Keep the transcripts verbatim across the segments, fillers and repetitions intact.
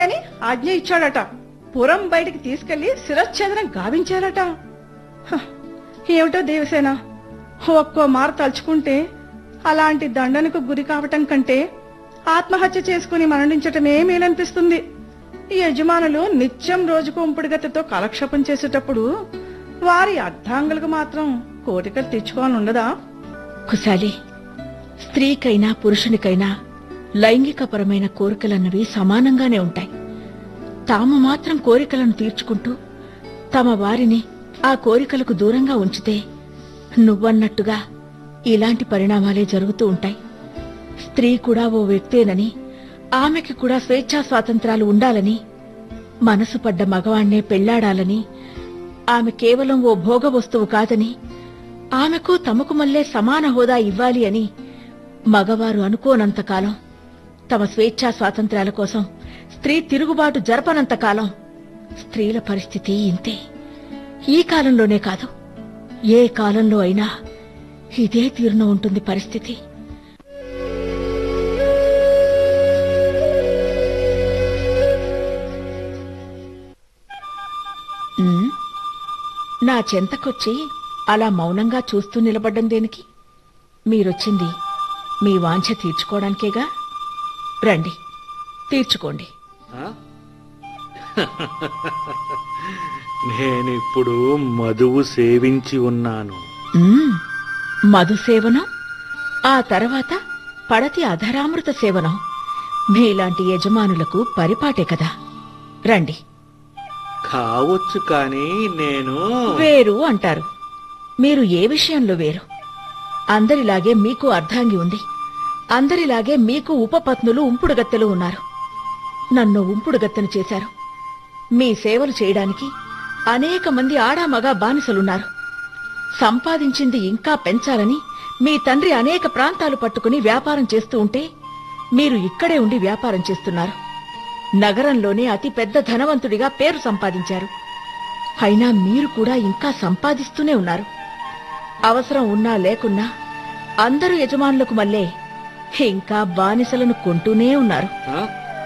అని ఆజ్ఞ ఇచ్చాడట. పురం బయటికి తీసుకెళ్లి శిరచ్ఛేదనం గావించారట. హ, ఏమిటో దేవసేన, ఒక్కో మారు తలుచుకుంటే అలాంటి దండనకు గురి కావటం కంటే ఆత్మహత్య చేసుకుని మరణించటమే మేలనిపిస్తుంది. ఈ యజమానులు నిత్యం రోజుకు ఉంపుడుగతితో కాలక్షేపం చేసేటప్పుడు వారి అర్ధాంగులకు మాత్రం కోరికలు తెచ్చుకోవాలని ఉండదా? కుశాలి, స్త్రీకైనా పురుషునికైనా లైంగికపరమైన కోరికలన్నవి సమానంగానే ఉంటాయి. తాము మాత్రం కోరికలను తీర్చుకుంటూ తమ వారిని ఆ కోరికలకు దూరంగా ఉంచితే నువ్వన్నట్టుగా ఇలాంటి పరిణామాలే జరుగుతూ ఉంటాయి. స్త్రీ కూడా ఓ వ్యక్తేనని, ఆమెకి కూడా స్వేచ్ఛా స్వాతంత్రాలు ఉండాలని, మనసు పడ్డ మగవాణ్ణే పెళ్లాడాలని, ఆమె కేవలం ఓ భోగ వస్తువు కాదని, ఆమెకు తమకు మల్లే సమాన హోదా ఇవ్వాలి అని మగవారు అనుకోనంతకాలం, తమ స్వేచ్ఛా స్వాతంత్ర్యాల కోసం స్త్రీ తిరుగుబాటు జరపనంతకాలం స్త్రీల పరిస్థితి ఇంతే. ఈ కాలంలోనే కాదు, ఏ కాలంలో అయినా ఇదే తీరున ఉంటుంది పరిస్థితి. ఉమ్, నా చెంతకొచ్చి అలా మౌనంగా చూస్తూ నిలబడ్డం దేనికి? మీరొచ్చింది మీ వాంఛ తీర్చుకోవడానికేగా. రండి, తీర్చుకోండి. నేనిప్పుడు మధువు సేవించి ఉన్నాను. ఉమ్, మధు సేవనం, ఆ తర్వాత పడతి అధరామృత సేవనం మీలాంటి యజమానులకు పరిపాటే కదా. రండి. కావచ్చు, కానీ నేను వేరు అంటారు. మీరు ఏ విషయంలో వేరు? అందరిలాగే మీకు అర్ధాంగి ఉంది. అందరిలాగే మీకు ఉపపత్నులు ఉంపుడుగత్తెలు ఉన్నారు. నన్ను ఉంపుడుగత్తెను చేశారు. మీ సేవలు చేయడానికి అనేక మంది ఆడామగా బానిసలున్నారు. సంపాదించింది ఇంకా పెంచాలని మీ తండ్రి అనేక ప్రాంతాలు పట్టుకుని వ్యాపారం చేస్తూ ఉంటే మీరు ఇక్కడే ఉండి వ్యాపారం చేస్తున్నారు. నగరంలోనే అతి పెద్ద ధనవంతుడిగా పేరు సంపాదించారు. అయినా మీరు కూడా ఇంకా సంపాదిస్తూనే ఉన్నారు. అవసరం ఉన్నా లేకున్నా అందరూ యజమానులకు మళ్ళే ఇంకా బానిసలను కొంటూనే ఉన్నారు. ఆ?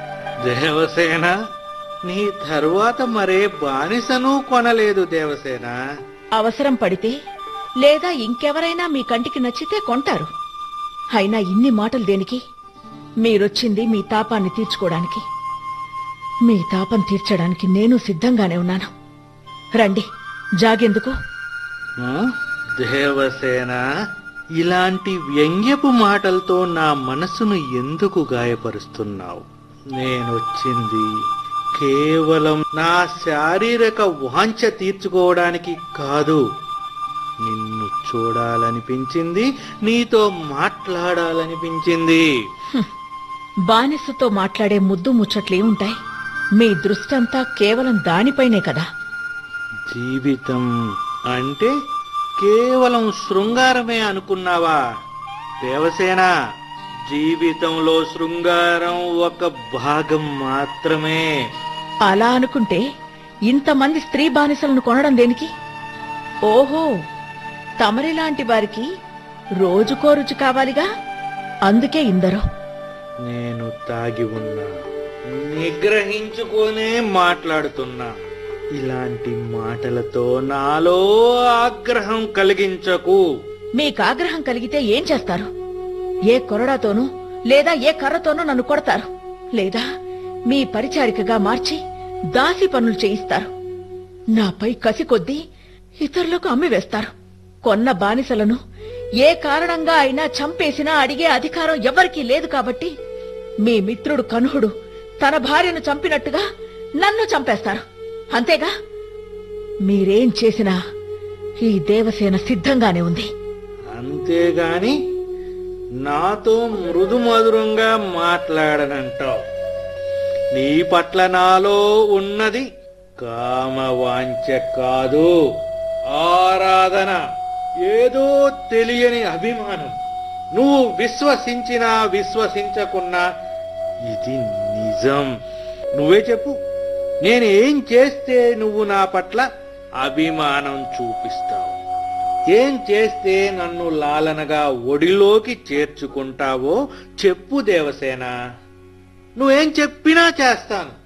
దేవసేన, నీ తరువాత మరే బానిసను కొనలేదు దేవసేన. అవసరం పడితే లేదా ఇంకెవరైనా మీ కంటికి నచ్చితే కొంటారు. అయినా ఇన్ని మాటలు దేనికి? మీరొచ్చింది మీ తాపాన్ని తీర్చుకోవడానికి. మీ తాపం తీర్చడానికి నేను సిద్ధంగానే ఉన్నాను. రండి, జాగెందుకు? ఆ? దేవసేన, ఇలాంటి వ్యంగ్యపు మాటలతో నా మనసును ఎందుకు గాయపరుస్తున్నావు? నేనొచ్చింది కేవలం నా శారీరక వాంఛ తీర్చుకోవడానికి కాదు. నిన్ను చూడాలనిపించింది, నీతో మాట్లాడాలనిపించింది. హ్మ్. బానిసతో మాట్లాడే ముద్దు ముచ్చట్లే ఉంటాయి. మీ దృష్టంతా కేవలం దానిపైనే కదా. జీవితం అంటే కేవలం శృంగారమే అనుకున్నావా దేవసేన? జీవితంలో శృంగారం ఒక భాగం మాత్రమే. అలా అనుకుంటే ఇంతమంది స్త్రీ బానిసలను కొనడం దేనికి? ఓహో, తమరిలాంటి వారికి రోజుకో రుచి కావాలిగా, అందుకే ఇందరో. నేను తాగి ఉన్నా, నిగ్రహించుకునే మాట్లాడుతున్నా. ఇలాంటి మాటలతో నాలో ఆగ్రహం కలిగించకు. మీకాగ్రహం కలిగితే ఏం చేస్తారు? ఏ కొరడాతోనూ లేదా ఏ కర్రతోనూ నన్ను కొడతారు, లేదా మీ పరిచారికగా మార్చి దాసి పనులు చేయిస్తారు. నాపై కసి కొద్దీ ఇతరులకు అమ్మివేస్తారు. కొన్న బానిసలను ఏ కారణంగా అయినా చంపేసినా అడిగే అధికారం ఎవరికీ లేదు కాబట్టి మీ మిత్రుడు కన్హుడు తన భార్యను చంపినట్టుగా నన్ను చంపేస్తారు. అంతేగా? మీరేం చేసినా ఈ దేవసేన సిద్ధంగానే ఉంది. అంతేగాని నాతో మృదు మధురంగా మాట్లాడనంటావు. నీ పట్ల నాలో ఉన్నది కామవాంఛ కాదు, ఆరాధన, ఏదో తెలియని అభిమానం. నువ్వు విశ్వసించినా విశ్వసించకున్నా ఇది నిజం. నువ్వే చెప్పు, నేను ఏం చేస్తే నువ్వు నా పట్ల అభిమానం చూపిస్తావు? ఏం చేస్తే నన్ను లాలనగా ఒడిలోకి చేర్చుకుంటావో చెప్పు దేవసేన. నువ్వేం చెప్పినా చేస్తాను.